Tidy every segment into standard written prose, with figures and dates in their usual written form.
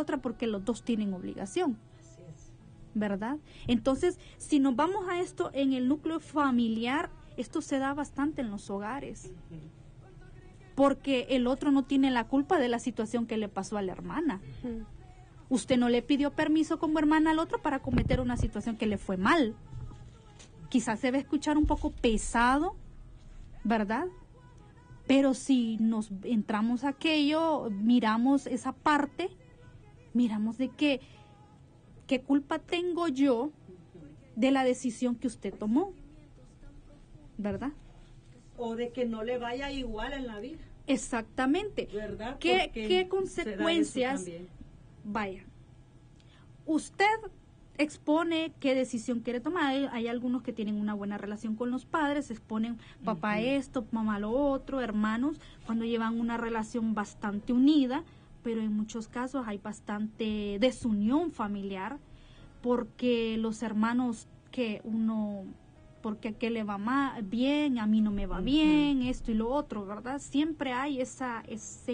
otra porque los dos tienen obligación. Así es. ¿Verdad? Entonces, si nos vamos a esto en el núcleo familiar, esto se da bastante en los hogares. Porque el otro no tiene la culpa de la situación que le pasó a la hermana. Usted no le pidió permiso como hermana al otro para cometer una situación que le fue mal. Quizás se va a escuchar un poco pesado, ¿verdad? Pero si nos entramos a aquello, miramos esa parte, miramos de qué culpa tengo yo de la decisión que usted tomó, ¿verdad? O de que no le vaya igual en la vida. Exactamente. ¿Verdad? ¿Qué consecuencias? Vaya, usted expone qué decisión quiere tomar. Hay algunos que tienen una buena relación con los padres, exponen papá esto, mamá lo otro, hermanos, cuando llevan una relación bastante unida, pero en muchos casos hay bastante desunión familiar, porque los hermanos porque a aquel le va bien, a mí no me va bien, esto y lo otro, ¿verdad? Siempre hay esa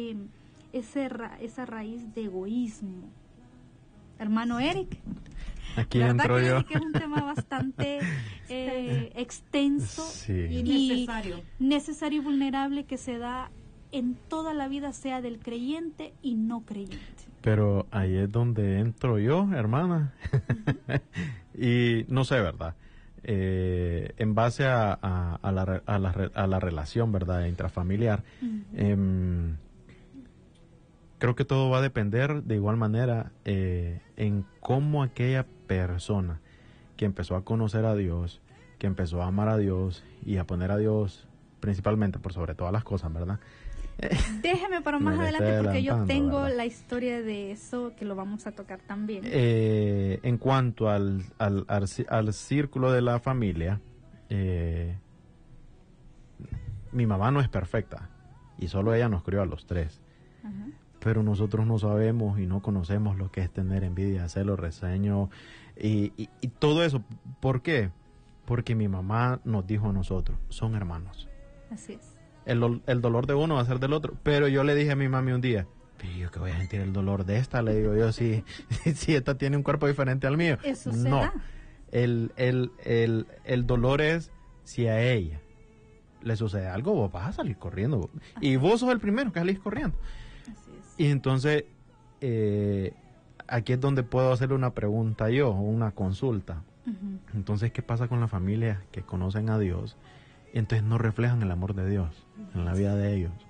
raíz de egoísmo. Hermano Eric, aquí entro yo. Que es un tema bastante extenso y necesario y vulnerable, que se da en toda la vida, sea del creyente y no creyente. Pero ahí es donde entro yo, hermana. Y no sé, ¿verdad? En base a la relación, ¿verdad?, intrafamiliar, creo que todo va a depender de igual manera en cómo aquella persona que empezó a conocer a Dios, que empezó a amar a Dios y a poner a Dios principalmente por sobre todas las cosas, ¿verdad? Déjeme para más adelante, porque yo tengo, ¿verdad?, la historia de eso que lo vamos a tocar también. En cuanto al círculo de la familia, mi mamá no es perfecta y solo ella nos crió a los 3. Ajá. Pero nosotros no sabemos y no conocemos lo que es tener envidia, celos, reseño y todo eso. ¿Por qué? Porque mi mamá nos dijo a nosotros, son hermanos. Así es. El dolor de uno va a ser del otro. Pero yo le dije a mi mami un día, pero yo que voy a sentir el dolor de esta, le digo yo, si esta tiene un cuerpo diferente al mío. Eso se da. El dolor es si a ella le sucede algo, vos vas a salir corriendo. Y vos sos el primero que salís corriendo. Así es. Y entonces, aquí es donde puedo hacerle una pregunta yo, o una consulta. Uh-huh. Entonces, ¿qué pasa con las familias que conocen a Dios? Entonces no reflejan el amor de Dios en la vida de ellos.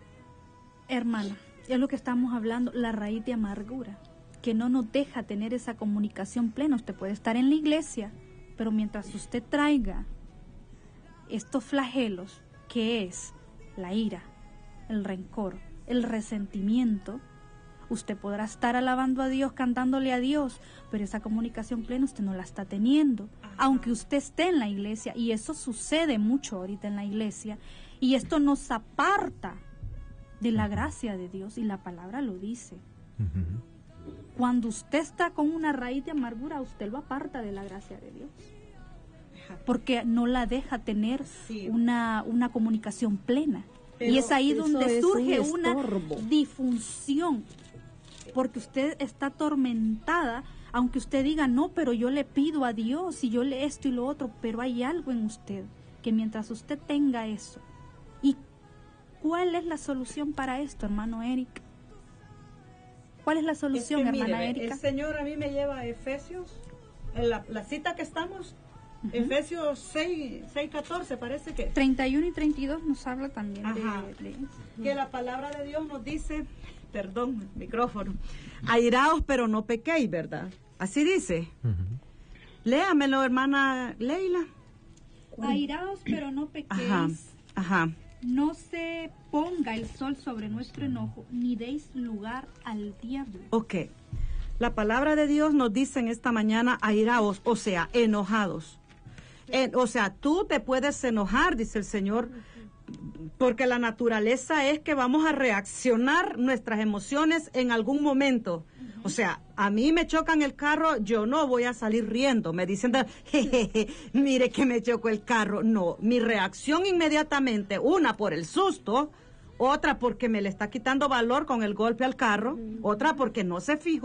Hermana, es lo que estamos hablando, la raíz de amargura, que no nos deja tener esa comunicación plena. Usted puede estar en la iglesia, pero mientras usted traiga estos flagelos, que es la ira, el rencor, el resentimiento, usted podrá estar alabando a Dios, cantándole a Dios, pero esa comunicación plena usted no la está teniendo. Ajá. Aunque usted esté en la iglesia, y eso sucede mucho ahorita en la iglesia, y esto nos aparta de la gracia de Dios, y la palabra lo dice. Uh-huh. Cuando usted está con una raíz de amargura, usted lo aparta de la gracia de Dios, porque no la deja tener una comunicación plena. Pero y es ahí donde surge una disfunción, porque usted está atormentada, aunque usted diga, no, pero yo le pido a Dios y yo le esto y lo otro, pero hay algo en usted que mientras usted tenga eso. ¿Y cuál es la solución para esto, hermano Eric? ¿Cuál es la solución, hermana Erika? El Señor a mí me lleva a Efesios, en la cita que estamos, uh-huh. Efesios 6:14 parece que 31 y 32 nos habla también que la palabra de Dios nos dice, perdón, micrófono, airaos pero no pequéis, ¿verdad? Así dice. Uh-huh. Léamelo, hermana Leila. Airaos pero no pequéis. Ajá. No se ponga el sol sobre nuestro enojo, ni deis lugar al diablo. Ok. La palabra de Dios nos dice en esta mañana airaos, o sea, enojados. O sea, tú te puedes enojar, dice el Señor, porque la naturaleza es que vamos a reaccionar nuestras emociones en algún momento. O sea, a mí me chocan el carro, yo no voy a salir riendo, me dicen, jejeje, mire que me chocó el carro. No, mi reacción inmediatamente, una por el susto, otra porque me le está quitando valor con el golpe al carro, otra porque no se fijó